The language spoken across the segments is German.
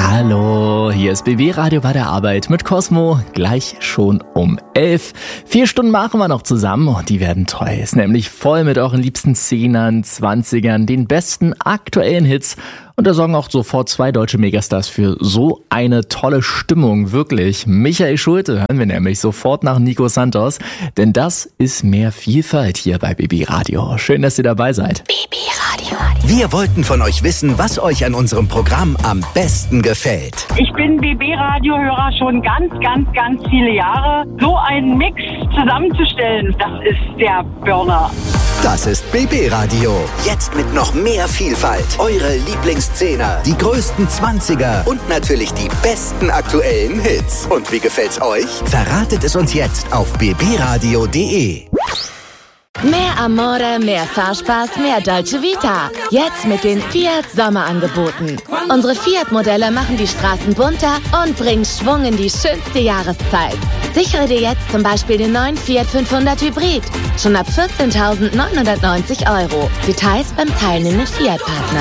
Hallo, hier ist BB Radio bei der Arbeit mit Cosmo, gleich schon um 11. 4 Stunden machen wir noch zusammen und die werden toll. Ist nämlich voll mit euren liebsten 10ern, 20ern, den besten aktuellen Hits. Und da sorgen auch sofort 2 deutsche Megastars für so eine tolle Stimmung, wirklich. Michael Schulte hören wir nämlich sofort nach Nico Santos, denn das ist mehr Vielfalt hier bei BB Radio. Schön, dass ihr dabei seid. BB Radio. Wir wollten von euch wissen, was euch an unserem Programm am besten gefällt. Ich bin BB-Radio-Hörer schon ganz viele Jahre. So einen Mix zusammenzustellen, das ist der Burner. Das ist BB Radio. Jetzt mit noch mehr Vielfalt. Eure Lieblingsszehner, die größten 20er und natürlich die besten aktuellen Hits. Und wie gefällt's euch? Verratet es uns jetzt auf bbradio.de. Mehr Amore, mehr Fahrspaß, mehr Dolce Vita. Jetzt mit den Fiat Sommerangeboten. Unsere Fiat-Modelle machen die Straßen bunter und bringen Schwung in die schönste Jahreszeit. Sichere dir jetzt zum Beispiel den neuen Fiat 500 Hybrid. Schon ab 14.990 €. Details beim teilnehmenden Fiat-Partner.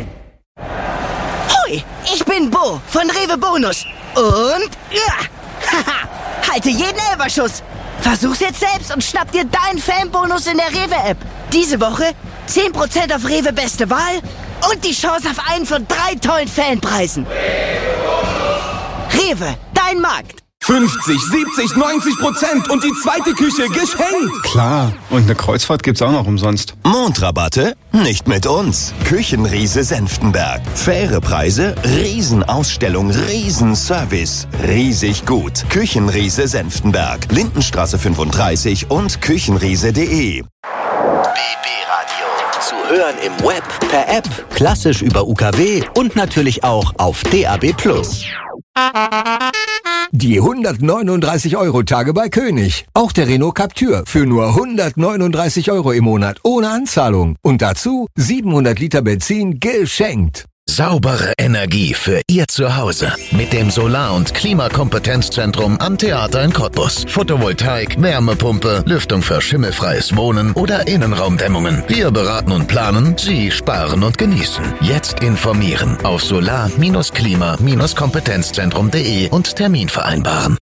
Hoi, ich bin Bo von Rewe Bonus. Und halte jeden Elferschuss. Versuch's jetzt selbst und schnapp dir deinen Fanbonus in der Rewe-App. Diese Woche 10% auf Rewe Beste Wahl und die Chance auf einen von 3 tollen Fanpreisen. Rewe, dein Markt. 50, 70, 90% und die zweite Küche geschenkt. Klar, und eine Kreuzfahrt gibt's auch noch umsonst. Mondrabatte? Nicht mit uns. Küchenriese Senftenberg. Faire Preise, Riesenausstellung, Riesenservice. Riesig gut. Küchenriese Senftenberg. Lindenstraße 35 und küchenriese.de. BB Radio. Zu hören im Web, per App, klassisch über UKW und natürlich auch auf DAB+. Die 139-Euro-Tage bei König. Auch der Renault Captur für nur 139 € im Monat ohne Anzahlung. Und dazu 700 Liter Benzin geschenkt. Saubere Energie für Ihr Zuhause mit dem Solar- und Klimakompetenzzentrum am Theater in Cottbus. Photovoltaik, Wärmepumpe, Lüftung für schimmelfreies Wohnen oder Innenraumdämmungen. Wir beraten und planen, Sie sparen und genießen. Jetzt informieren auf solar-klima-kompetenzzentrum.de und Termin vereinbaren.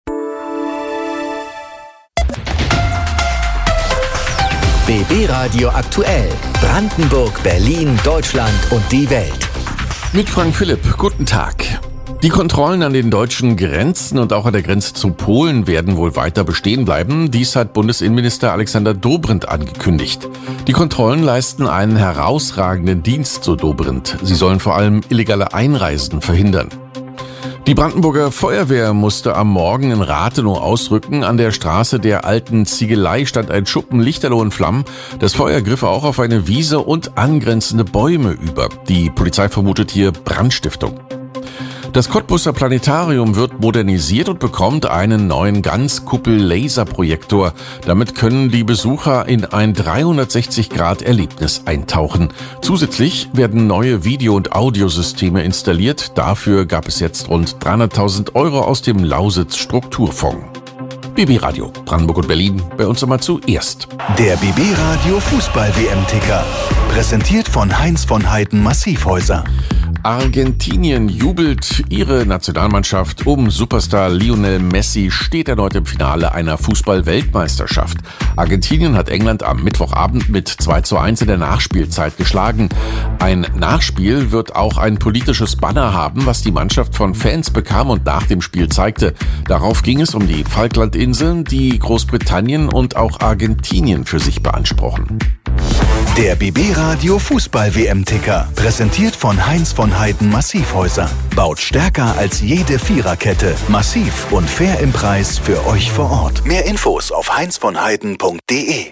BB Radio aktuell. Brandenburg, Berlin, Deutschland und die Welt. Mit Frank Philipp, guten Tag. Die Kontrollen an den deutschen Grenzen und auch an der Grenze zu Polen werden wohl weiter bestehen bleiben. Dies hat Bundesinnenminister Alexander Dobrindt angekündigt. Die Kontrollen leisten einen herausragenden Dienst, so Dobrindt. Sie sollen vor allem illegale Einreisen verhindern. Die Brandenburger Feuerwehr musste am Morgen in Rathenow ausrücken. An der Straße der alten Ziegelei stand ein Schuppen lichterloh in Flammen. Das Feuer griff auch auf eine Wiese und angrenzende Bäume über. Die Polizei vermutet hier Brandstiftung. Das Cottbuser Planetarium wird modernisiert und bekommt einen neuen Ganzkuppel-Laserprojektor. Damit können die Besucher in ein 360-Grad-Erlebnis eintauchen. Zusätzlich werden neue Video- und Audiosysteme installiert. Dafür gab es jetzt rund 300.000 € aus dem Lausitz-Strukturfonds. BB Radio, Brandenburg und Berlin, bei uns immer zuerst. Der BB Radio Fußball-WM-Ticker. Präsentiert von Heinz von Heiden Massivhäuser. Argentinien jubelt. Ihre Nationalmannschaft um Superstar Lionel Messi steht erneut im Finale einer Fußball-Weltmeisterschaft. Argentinien hat England am Mittwochabend mit 2:1 in der Nachspielzeit geschlagen. Ein Nachspiel wird auch ein politisches Banner haben, was die Mannschaft von Fans bekam und nach dem Spiel zeigte. Darauf ging es um die Falklandinseln, die Großbritannien und auch Argentinien für sich beanspruchen. Der BB Radio Fußball-WM-Ticker. Präsentiert von Heinz von Heiden Massivhäuser. Baut stärker als jede Viererkette. Massiv und fair im Preis für euch vor Ort. Mehr Infos auf heinzvonheiden.de.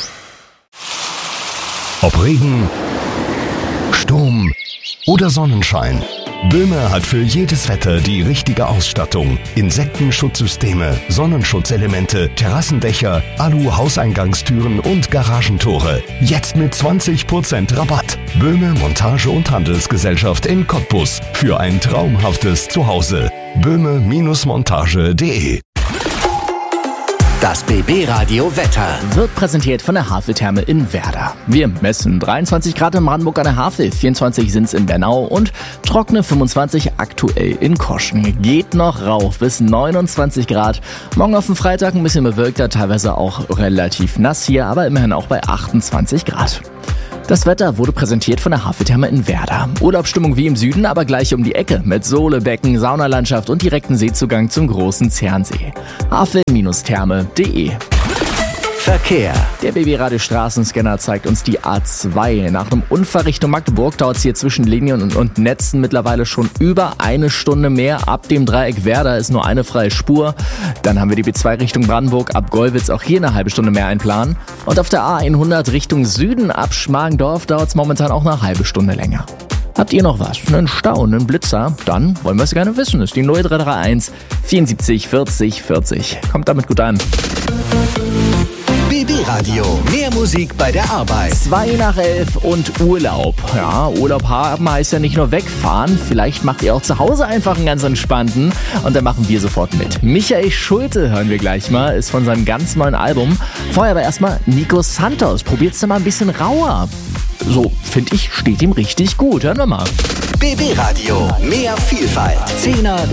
Ob Regen, Sturm oder Sonnenschein. Böhme hat für jedes Wetter die richtige Ausstattung. Insektenschutzsysteme, Sonnenschutzelemente, Terrassendächer, Alu-Hauseingangstüren und Garagentore. Jetzt mit 20% Rabatt. Böhme Montage- und Handelsgesellschaft in Cottbus. Für ein traumhaftes Zuhause. Böhme-montage.de. Das BB Radio Wetter wird präsentiert von der Haveltherme in Werder. Wir messen 23 Grad in Brandenburg an der Havel, 24 sind es in Bernau und trockene 25 aktuell in Koschen. Geht noch rauf bis 29 Grad. Morgen auf dem Freitag ein bisschen bewölkter, teilweise auch relativ nass hier, aber immerhin auch bei 28 Grad. Das Wetter wurde präsentiert von der Haveltherme in Werder. Urlaubsstimmung wie im Süden, aber gleich um die Ecke mit Sohle, Becken, Saunalandschaft und direkten Seezugang zum großen Zernsee. havel-therme.de. Verkehr. Der BB Radio Straßenscanner zeigt uns die A2. Nach einem Unfall Richtung Magdeburg dauert es hier zwischen Linien und Netzen mittlerweile schon über eine Stunde mehr. Ab dem Dreieck Werder ist nur eine freie Spur. Dann haben wir die B2 Richtung Brandenburg, ab Gollwitz auch hier eine halbe Stunde mehr einplanen. Und auf der A100 Richtung Süden ab Schmargendorf dauert es momentan auch eine halbe Stunde länger. Habt ihr noch was? Einen Stau, einen Blitzer? Dann wollen wir es gerne wissen. Das ist die 0331 74 40 40. Kommt damit gut an. BB Radio. Mehr Musik bei der Arbeit. 11:02 und Urlaub. Ja, Urlaub haben heißt ja nicht nur wegfahren. Vielleicht macht ihr auch zu Hause einfach einen ganz entspannten. Und dann machen wir sofort mit. Michael Schulte hören wir gleich mal. Ist von seinem ganz neuen Album. Vorher aber erstmal Nico Santos. Probiert's da mal ein bisschen rauer. So, finde ich, steht ihm richtig gut. Hören wir mal. BB Radio. Mehr Vielfalt. 10er,